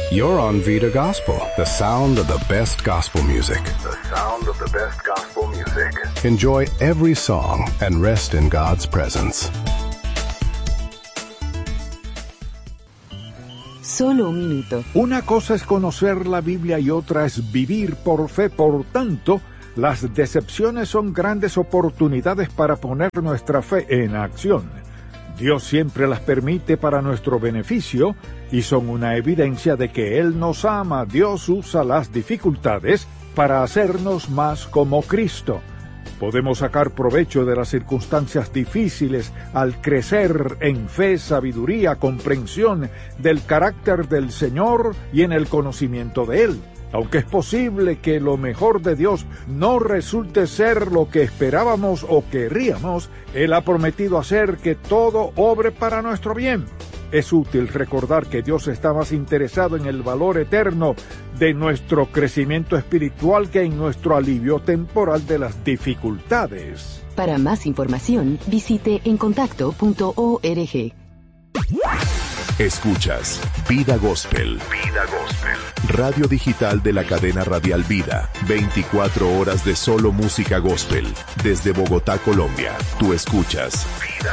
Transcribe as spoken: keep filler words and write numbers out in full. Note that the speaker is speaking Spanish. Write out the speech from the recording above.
You're on Vida Gospel, the sound of the best gospel music. The sound of the best gospel music. Enjoy every song and rest in God's presence. Solo un minuto. Una cosa es conocer la Biblia y otra es vivir por fe. Por tanto, las decepciones son grandes oportunidades para poner nuestra fe en acción. Dios siempre las permite para nuestro beneficio y son una evidencia de que Él nos ama. Dios usa las dificultades para hacernos más como Cristo. Podemos sacar provecho de las circunstancias difíciles al crecer en fe, sabiduría, comprensión del carácter del Señor y en el conocimiento de Él. Aunque es posible que lo mejor de Dios no resulte ser lo que esperábamos o querríamos, Él ha prometido hacer que todo obre para nuestro bien. Es útil recordar que Dios está más interesado en el valor eterno de nuestro crecimiento espiritual que en nuestro alivio temporal de las dificultades. Para más información, visite encontacto punto org. Escuchas Vida Gospel. Vida Gospel. Radio digital de la cadena radial Vida. veinticuatro horas de solo música gospel. Desde Bogotá, Colombia. Tú escuchas Vida